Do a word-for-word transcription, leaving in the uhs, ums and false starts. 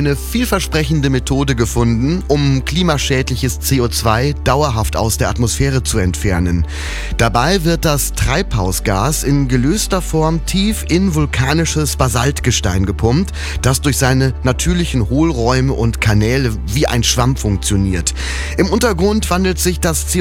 eine vielversprechende Methode gefunden, um klimaschädliches C O zwei dauerhaft aus der Atmosphäre zu entfernen. Dabei wird das Treibhausgas in gelöster Form tief in vulkanisches Basaltgestein gepumpt, das durch seine natürlichen Hohlräume und Kanäle wie ein Schwamm funktioniert. Im Untergrund wandelt sich das C O